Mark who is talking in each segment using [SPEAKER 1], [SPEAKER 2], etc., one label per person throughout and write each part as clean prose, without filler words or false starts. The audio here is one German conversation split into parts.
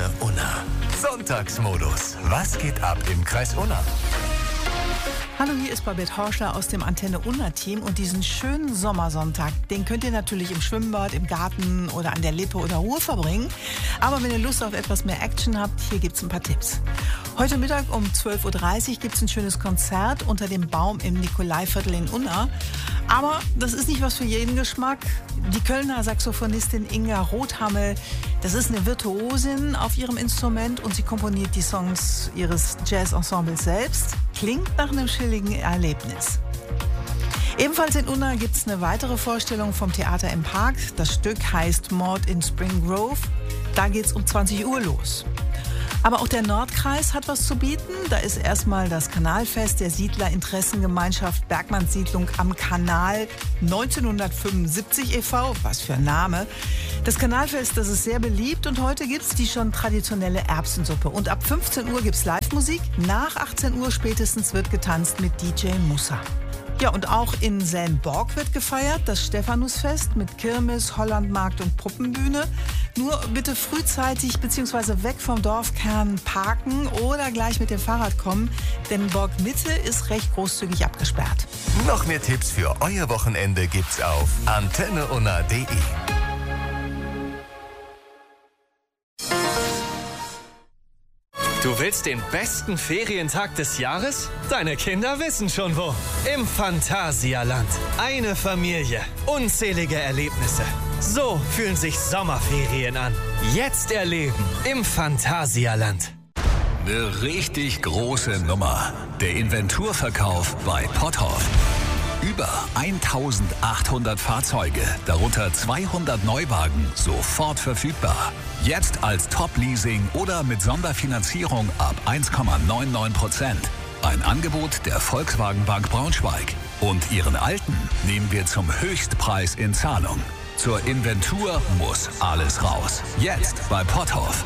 [SPEAKER 1] Antenne Unna. Sonntagsmodus. Was geht ab im Kreis Unna?
[SPEAKER 2] Hallo, hier ist Babette Horschler aus dem Antenne Unna-Team und diesen schönen Sommersonntag, den könnt ihr natürlich im Schwimmbad, im Garten oder an der Lippe oder Ruhr verbringen. Aber wenn ihr Lust auf etwas mehr Action habt, hier gibt's ein paar Tipps. Heute Mittag um 12.30 Uhr gibt's ein schönes Konzert unter dem Baum im Nikolaiviertel in Unna. Aber das ist nicht was für jeden Geschmack. Die Kölner Saxophonistin Inga Rothammel, das ist eine Virtuosin auf ihrem Instrument und sie komponiert die Songs ihres Jazz-Ensembles selbst. Klingt nach einem chilligen Erlebnis. Ebenfalls in Unna gibt es eine weitere Vorstellung vom Theater im Park. Das Stück heißt Mord in Spring Grove. Da geht es um 20 Uhr los. Aber auch der Nordkreis hat was zu bieten. Da ist erstmal das Kanalfest der Siedlerinteressengemeinschaft Bergmannssiedlung am Kanal 1975 e.V. Was für ein Name. Das Kanalfest, das ist sehr beliebt und heute gibt's die schon traditionelle Erbsensuppe. Und ab 15 Uhr gibt's Live-Musik. Nach 18 Uhr spätestens wird getanzt mit DJ Mussa. Ja, und auch in Selmborg wird gefeiert, das Stephanusfest mit Kirmes, Hollandmarkt und Puppenbühne. Nur bitte frühzeitig bzw. weg vom Dorfkern parken oder gleich mit dem Fahrrad kommen, denn Borg Mitte ist recht großzügig abgesperrt.
[SPEAKER 1] Noch mehr Tipps für euer Wochenende gibt's auf antenneunna.de.
[SPEAKER 3] Du willst den besten Ferientag des Jahres? Deine Kinder wissen schon wo. Im Phantasialand. Eine Familie. Unzählige Erlebnisse. So fühlen sich Sommerferien an. Jetzt erleben im Phantasialand.
[SPEAKER 4] Eine richtig große Nummer. Der Inventurverkauf bei Potthoff. Über 1800 Fahrzeuge, darunter 200 Neuwagen, sofort verfügbar. Jetzt als Top-Leasing oder mit Sonderfinanzierung ab 1,99%. Ein Angebot der Volkswagen Bank Braunschweig. Und Ihren Alten nehmen wir zum Höchstpreis in Zahlung. Zur Inventur muss alles raus. Jetzt bei Potthoff.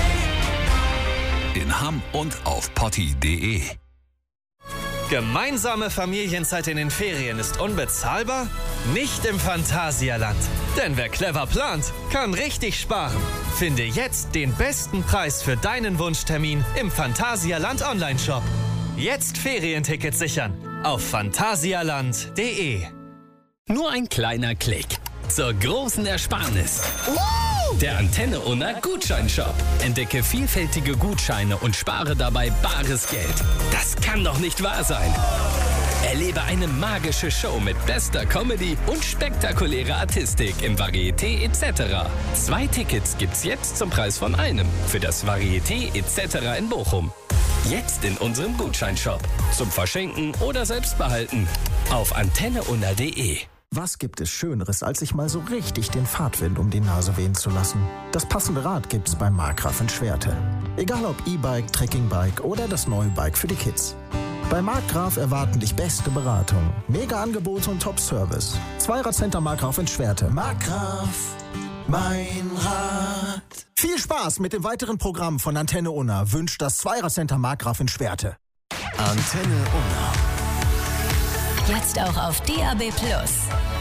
[SPEAKER 4] In Hamm und auf potti.de.
[SPEAKER 3] Gemeinsame Familienzeit in den Ferien ist unbezahlbar? Nicht im Phantasialand. Denn wer clever plant, kann richtig sparen. Finde jetzt den besten Preis für deinen Wunschtermin im Phantasialand Online-Shop. Jetzt Ferientickets sichern auf phantasialand.de.
[SPEAKER 5] Nur ein kleiner Klick zur großen Ersparnis. Der Antenne Unna Gutscheinshop. Entdecke vielfältige Gutscheine und spare dabei bares Geld. Das kann doch nicht wahr sein. Erlebe eine magische Show mit bester Comedy und spektakulärer Artistik im Varieté etc. 2 Tickets gibt's jetzt zum Preis von einem für das Varieté etc. in Bochum. Jetzt in unserem Gutscheinshop. Zum Verschenken oder Selbstbehalten. Auf antenneunna.de.
[SPEAKER 6] Was gibt es Schöneres, als sich mal so richtig den Fahrtwind um die Nase wehen zu lassen? Das passende Rad gibt's bei Markgraf in Schwerte. Egal ob E-Bike, Trekkingbike oder das neue Bike für die Kids. Bei Markgraf erwarten dich beste Beratung, Mega-Angebote und Top-Service. Zweiradcenter Markgraf in Schwerte. Markgraf, mein Rad. Viel Spaß mit dem weiteren Programm von Antenne Unna wünscht das Zweiradcenter Markgraf in Schwerte.
[SPEAKER 1] Antenne Unna.
[SPEAKER 7] Jetzt auch auf DAB+.